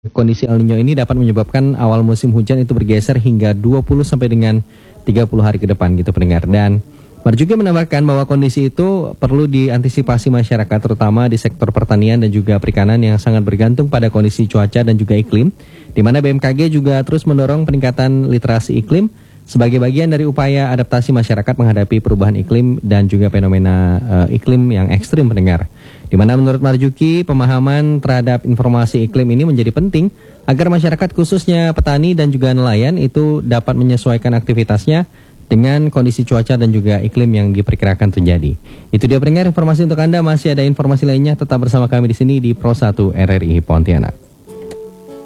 Kondisi El Nino ini dapat menyebabkan awal musim hujan itu bergeser hingga 20 sampai dengan 30 hari ke depan gitu pendengar. Dan Marjuki menambahkan bahwa kondisi itu perlu diantisipasi masyarakat terutama di sektor pertanian dan juga perikanan yang sangat bergantung pada kondisi cuaca dan juga iklim, di mana BMKG juga terus mendorong peningkatan literasi iklim sebagai bagian dari upaya adaptasi masyarakat menghadapi perubahan iklim dan juga fenomena iklim yang ekstrim pendengar. Di mana menurut Marjuki, pemahaman terhadap informasi iklim ini menjadi penting agar masyarakat khususnya petani dan juga nelayan itu dapat menyesuaikan aktivitasnya dengan kondisi cuaca dan juga iklim yang diperkirakan terjadi. Itu dia pendengar informasi untuk Anda. Masih ada informasi lainnya, tetap bersama kami di sini di Pro 1 RRI Pontianak.